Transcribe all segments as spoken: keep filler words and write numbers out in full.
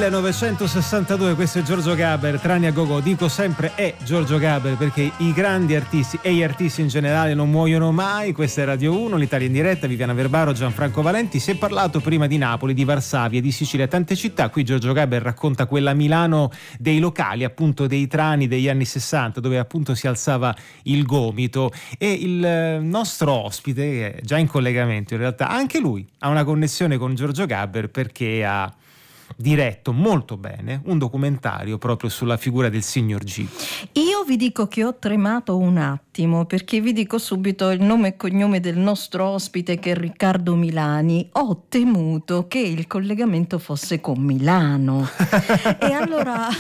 millenovecentosessantadue, questo è Giorgio Gaber, Tranne a Gogo. Dico sempre è Giorgio Gaber perché i grandi artisti e gli artisti in generale non muoiono mai. Questa è Radio uno, l'Italia in diretta, Viviana Verbaro, Gianfranco Valenti. Si è parlato prima di Napoli, di Varsavia, di Sicilia, tante città. Qui Giorgio Gaber racconta quella Milano dei locali, appunto dei trani degli anni sessanta, dove appunto si alzava il gomito. E il nostro ospite, è già in collegamento in realtà, anche lui ha una connessione con Giorgio Gaber perché ha diretto molto bene un documentario proprio sulla figura del signor G. Io vi dico che ho tremato un attimo perché vi dico subito il nome e cognome del nostro ospite, che è Riccardo Milani. Ho temuto che il collegamento fosse con Milano e allora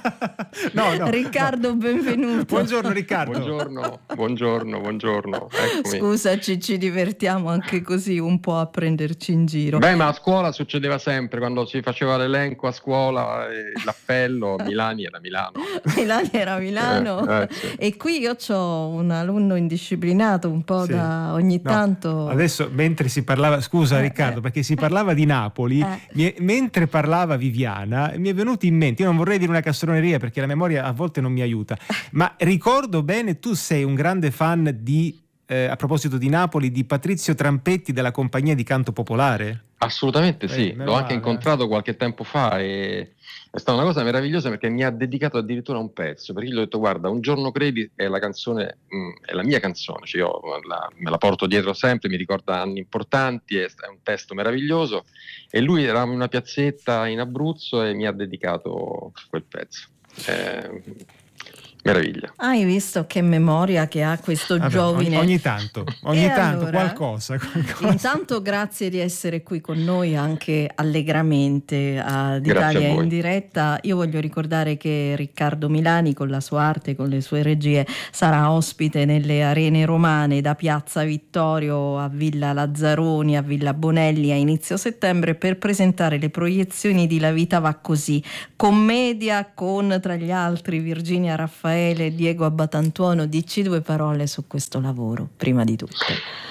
no, no, Riccardo no. Benvenuto. Buongiorno Riccardo. Buongiorno, buongiorno, buongiorno. Eccomi. Scusaci, ci divertiamo anche così un po' a prenderci in giro. Beh, ma a scuola succedeva sempre, quando si faceva l'elenco a scuola, l'appello Milani era Milano. Milani era Milano. Eh, eh, sì. E qui io ho un alunno indisciplinato un po' Sì. da ogni No, tanto. Adesso mentre si parlava, scusa Eh, Riccardo, eh. perché si parlava di Napoli, Eh. mi è- mentre parlava Viviana mi è venuto in mente, io non vorrei dire una castroneria perché la memoria a volte non mi aiuta, ma ricordo bene, tu sei un grande fan di eh, a proposito di Napoli, di Patrizio Trampetti della Compagnia di Canto Popolare? Assolutamente sì, Eh, meno l'ho anche male. incontrato qualche tempo fa e è stata una cosa meravigliosa perché mi ha dedicato addirittura un pezzo, perché gli ho detto guarda, Un giorno credi è la canzone, mh, è la mia canzone, cioè io la, me la porto dietro sempre, mi ricorda anni importanti, è, è un testo meraviglioso e lui era in una piazzetta in Abruzzo e mi ha dedicato quel pezzo. Eh, meraviglia. Hai visto che memoria che ha questo Vabbè, giovine? ogni, ogni tanto, ogni E tanto allora, qualcosa, qualcosa. Intanto grazie di essere qui con noi anche allegramente ad Grazie Italia a voi. in diretta. Io voglio ricordare che Riccardo Milani con la sua arte, con le sue regie, sarà ospite nelle arene romane da Piazza Vittorio a Villa Lazzaroni a Villa Bonelli a inizio settembre per presentare le proiezioni di La vita va così, commedia con tra gli altri Virginia Raffaele e Diego Abbatantuono. Dici due parole su questo lavoro prima di tutto.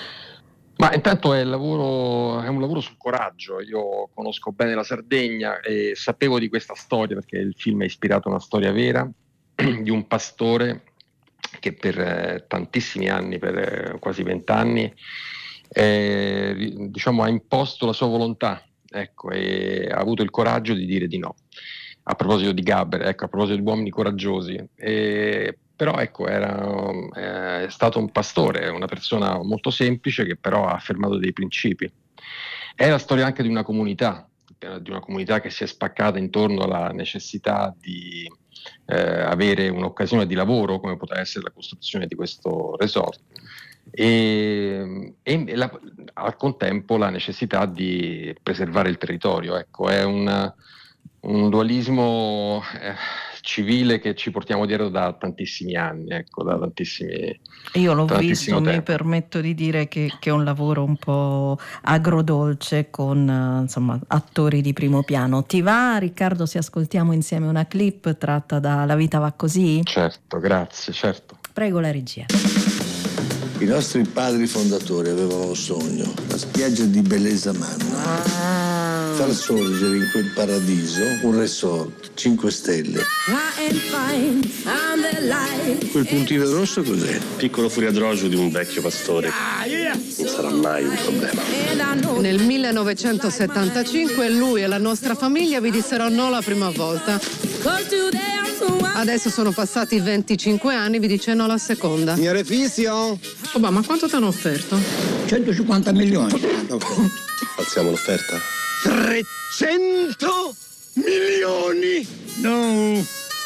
Ma intanto è, il lavoro, è un lavoro sul coraggio. Io conosco bene la Sardegna e sapevo di questa storia perché il film è ispirato a una storia vera di un pastore che per eh, tantissimi anni, per eh, quasi vent'anni, eh, diciamo, ha imposto la sua volontà, ecco, e ha avuto il coraggio di dire di no. A proposito di Gaber, ecco, a proposito di uomini coraggiosi. E, però ecco, era, eh, è stato un pastore, una persona molto semplice che però ha affermato dei principi. È la storia anche di una comunità, di una comunità che si è spaccata intorno alla necessità di eh, avere un'occasione di lavoro, come poteva essere la costruzione di questo resort, e, e la, al contempo la necessità di preservare il territorio. Ecco, è una, un dualismo eh, civile che ci portiamo dietro da tantissimi anni, ecco, da tantissimi Io l'ho da visto, tantissimo mi tempo. permetto di dire che, che è un lavoro un po' agrodolce con eh, insomma attori di primo piano. Ti va, Riccardo, se ascoltiamo insieme una clip tratta da La vita va così? Certo, grazie, certo. Prego la regia. I nostri padri fondatori avevano un sogno, la spiaggia di Bellesamano. Far sorgere in quel paradiso un resort cinque stelle. Quel puntino rosso cos'è? Piccolo furiadrogio di un vecchio pastore. Non sarà mai un problema. Nel millenovecentosettantacinque lui e la nostra famiglia vi dissero no la prima volta. Adesso sono passati venticinque anni, vi dice no la seconda. Signore Fisio? Oh, ma quanto ti hanno offerto? centocinquanta milioni. Alziamo l'offerta? trecento milioni! No!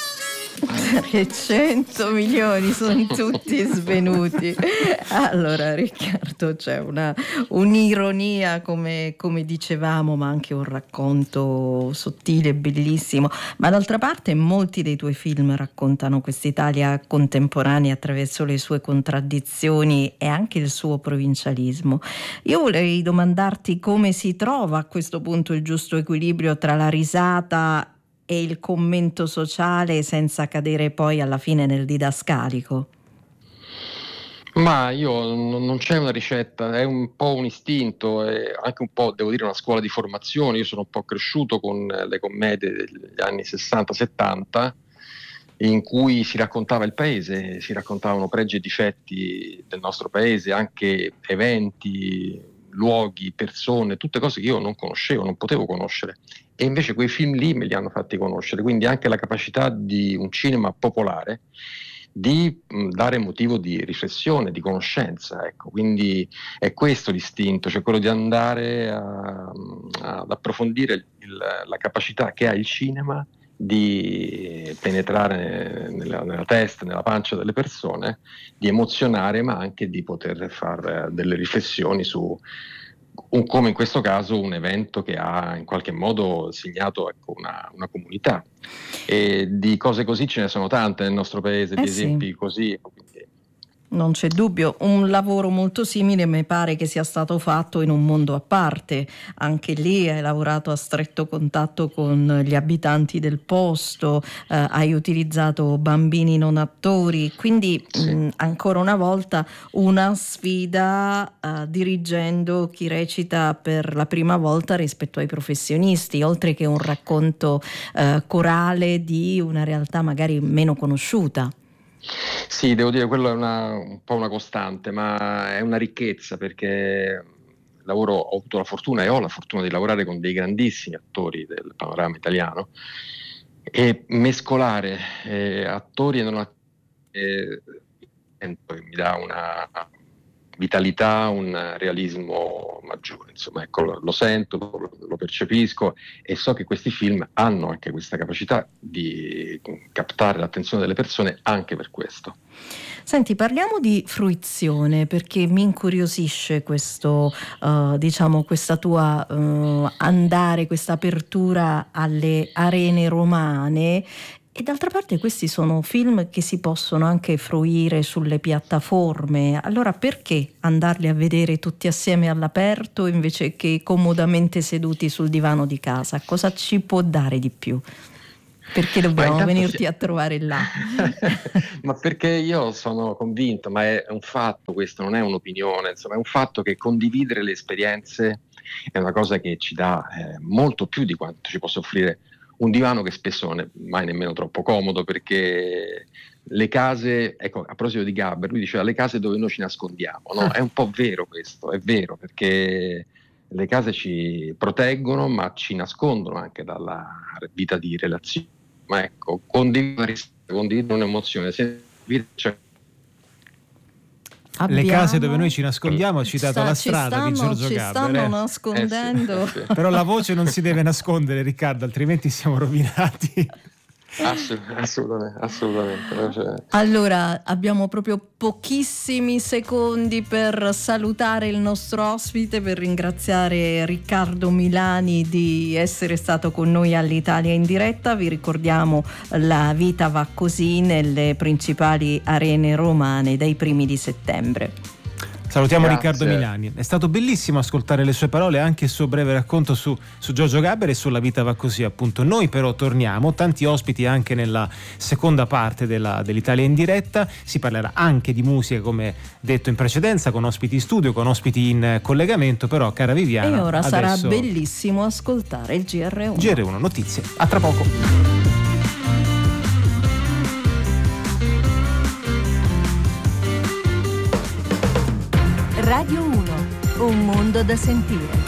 trecento milioni sono tutti svenuti. Allora Riccardo, c'è una un'ironia come, come dicevamo, ma anche un racconto sottile, bellissimo. Ma d'altra parte molti dei tuoi film raccontano quest'Italia contemporanea attraverso le sue contraddizioni e anche il suo provincialismo. Io vorrei domandarti come si trova a questo punto il giusto equilibrio tra la risata e il commento sociale senza cadere poi alla fine nel didascalico. Ma io non c'è una ricetta, è un po' un istinto, è anche un po', devo dire, una scuola di formazione. Io sono un po' cresciuto con le commedie degli anni sessanta settanta, in cui si raccontava il paese, si raccontavano pregi e difetti del nostro paese, anche eventi, luoghi, persone, tutte cose che io non conoscevo, non potevo conoscere. E invece quei film lì me li hanno fatti conoscere, quindi anche la capacità di un cinema popolare di mh, dare motivo di riflessione, di conoscenza, ecco. Quindi è questo l'istinto, cioè quello di andare a, a, ad approfondire il, la capacità che ha il cinema di penetrare nella, nella testa, nella pancia delle persone, di emozionare, ma anche di poter fare delle riflessioni su un, come in questo caso un evento che ha in qualche modo segnato, ecco, una, una comunità. E di cose così ce ne sono tante nel nostro paese, eh di sì. esempi così. Non c'è dubbio, un lavoro molto simile mi pare che sia stato fatto in Un mondo a parte. Anche lì hai lavorato a stretto contatto con gli abitanti del posto, eh, hai utilizzato bambini non attori, quindi Sì. mh, ancora una volta una sfida eh, dirigendo chi recita per la prima volta rispetto ai professionisti, oltre che un racconto eh, corale di una realtà magari meno conosciuta. Sì, devo dire, quello è una, un po' una costante, ma è una ricchezza, perché lavoro, ho avuto la fortuna e ho la fortuna di lavorare con dei grandissimi attori del panorama italiano, e mescolare eh, attori e non attori eh, mi dà una vitalità, un realismo maggiore, insomma, ecco, lo, lo sento, lo, lo percepisco, e so che questi film hanno anche questa capacità di captare l'attenzione delle persone anche per questo. Senti, parliamo di fruizione, perché mi incuriosisce questo, uh, diciamo, questa tua uh, andare, questa apertura alle arene romane. E d'altra parte questi sono film che si possono anche fruire sulle piattaforme, allora perché andarli a vedere tutti assieme all'aperto invece che comodamente seduti sul divano di casa? Cosa ci può dare di più? Perché dobbiamo venirti si... a trovare là? Ma perché io sono convinto, ma è un fatto questo, non è un'opinione, insomma è un fatto che condividere le esperienze è una cosa che ci dà eh, molto più di quanto ci possa offrire un divano, che spesso non è mai nemmeno troppo comodo, perché le case, ecco, a proposito di Gaber, lui diceva le case dove noi ci nascondiamo, no? È un po' vero questo, è vero, perché le case ci proteggono ma ci nascondono anche dalla vita di relazione. Ma ecco, condividere, condividere un'emozione, cioè, Abbiamo... Le case dove noi ci nascondiamo, ha citato Sta, La strada stanno, di Giorgio ci Gaber. stanno eh. nascondendo. Eh sì, eh sì. Però la voce non si deve nascondere, Riccardo, altrimenti siamo rovinati. Assolutamente, assolutamente. Cioè... Allora, abbiamo proprio pochissimi secondi per salutare il nostro ospite, per ringraziare Riccardo Milani di essere stato con noi all'Italia in diretta. Vi ricordiamo La vita va così nelle principali arene romane dai primi di settembre. Salutiamo Grazie. Riccardo Milani. È stato bellissimo ascoltare le sue parole, anche il suo breve racconto su, su Giorgio Gaber e sulla vita va così, appunto. Noi però torniamo, tanti ospiti anche nella seconda parte della, dell'Italia in diretta. Si parlerà anche di musica, come detto in precedenza, con ospiti in studio, con ospiti in collegamento. Però, cara Viviana, e ora adesso... sarà bellissimo ascoltare il G R uno. G R uno Notizie, a tra poco. Radio uno, un mondo da sentire.